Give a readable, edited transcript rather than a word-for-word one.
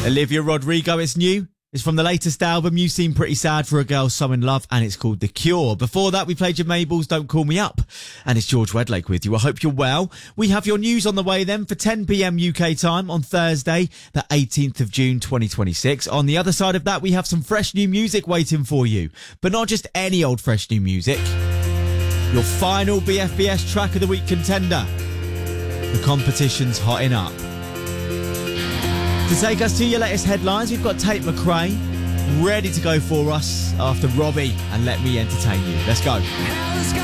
Olivia Rodrigo, it's new. It's from the latest album, You Seem Pretty Sad for a Girl So In Love, and it's called The Cure. Before that, we played your Mabel's Don't Call Me Up, and it's George Wedlake with you. I hope you're well. We have your news on the way then for 10 p.m. UK time on Thursday, the 18th of June 2026. On the other side of that, we have some fresh new music waiting for you, but not just any old fresh new music. Your final BFBS Track of the Week contender. The competition's hotting up. To take us to your latest headlines, we've got Tate McRae ready to go for us after Robbie and Let Me Entertain You. Let's go.